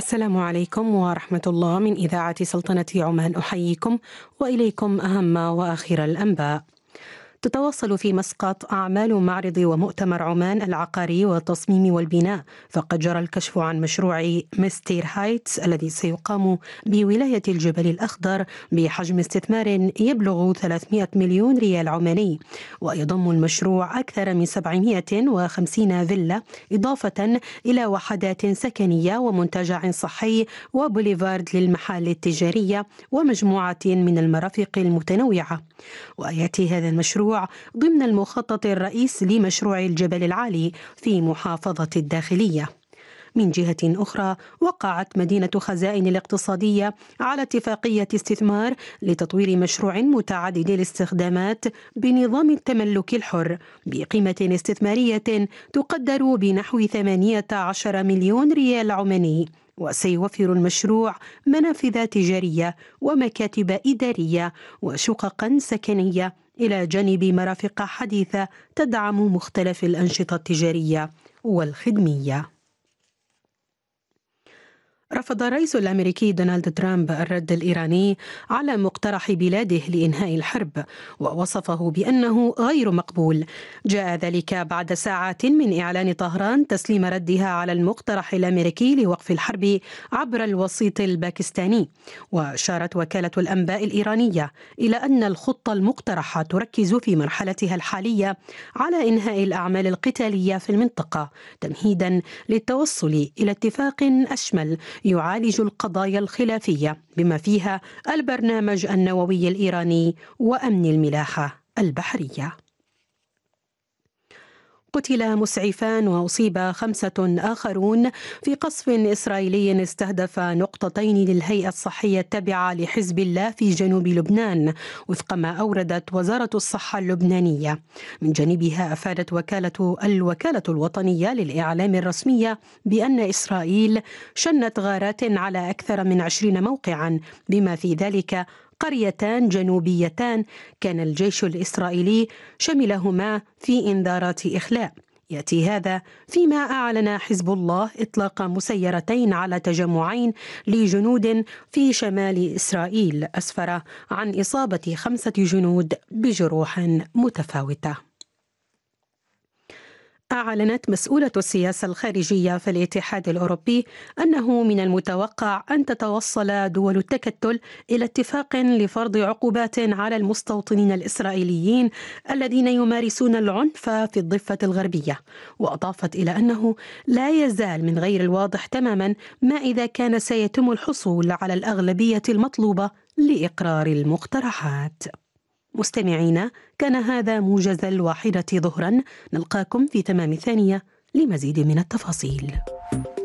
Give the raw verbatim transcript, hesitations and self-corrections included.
السلام عليكم ورحمة الله من إذاعة سلطنة عمان، أحييكم وإليكم أهم وآخر الأنباء. تتواصل في مسقط أعمال معرض ومؤتمر عمان العقاري والتصميم والبناء، فقد جرى الكشف عن مشروع مستير هايتس الذي سيقام بولاية الجبل الأخضر بحجم استثمار يبلغ ثلاثمائة مليون ريال عماني، ويضم المشروع أكثر من سبعمائة وخمسين فيلا، إضافة إلى وحدات سكنية ومنتجع صحي وبوليفارد للمحال التجارية ومجموعة من المرافق المتنوعة. ويأتي هذا المشروع ضمن المخطط الرئيس لمشروع الجبل العالي في محافظة الداخلية. من جهة أخرى، وقعت مدينة خزائن الاقتصادية على اتفاقية استثمار لتطوير مشروع متعدد الاستخدامات بنظام التملك الحر بقيمة استثمارية تقدر بنحو ثمانية عشر مليون ريال عماني، وسيوفر المشروع منافذ تجارية ومكاتب إدارية وشققا سكنية إلى جانب مرافق حديثة تدعم مختلف الأنشطة التجارية والخدمية. رفض الرئيس الأمريكي دونالد ترامب الرد الإيراني على مقترح بلاده لإنهاء الحرب، ووصفه بأنه غير مقبول. جاء ذلك بعد ساعات من إعلان طهران تسليم ردها على المقترح الأمريكي لوقف الحرب عبر الوسيط الباكستاني. وأشارت وكالة الأنباء الإيرانية إلى أن الخطة المقترحة تركز في مرحلتها الحالية على إنهاء الأعمال القتالية في المنطقة، تمهيدا للتوصل إلى اتفاق أشمل يعالج القضايا الخلافية بما فيها البرنامج النووي الإيراني وأمن الملاحة البحرية. قتل مسعفان وأصيب خمسة آخرون في قصف إسرائيلي استهدف نقطتين للهيئة الصحية التابعة لحزب الله في جنوب لبنان، وفق ما أوردت وزارة الصحة اللبنانية. من جانبها أفادت وكالة الوكالة الوطنية للإعلام الرسمية بأن إسرائيل شنت غارات على أكثر من عشرين موقعا، بما في ذلك قريتان جنوبيتان كان الجيش الإسرائيلي شملهما في إنذارات إخلاء. يأتي هذا فيما أعلن حزب الله إطلاق مسيرتين على تجمعين لجنود في شمال إسرائيل، أسفر عن إصابة خمسة جنود بجروح متفاوتة. أعلنت مسؤولة السياسة الخارجية في الاتحاد الأوروبي أنه من المتوقع أن تتوصل دول التكتل إلى اتفاق لفرض عقوبات على المستوطنين الإسرائيليين الذين يمارسون العنف في الضفة الغربية. وأضافت إلى أنه لا يزال من غير الواضح تماما ما إذا كان سيتم الحصول على الأغلبية المطلوبة لإقرار المقترحات. مستمعينا، كان هذا موجز الواحدة ظهرا، نلقاكم في تمام ثانية لمزيد من التفاصيل.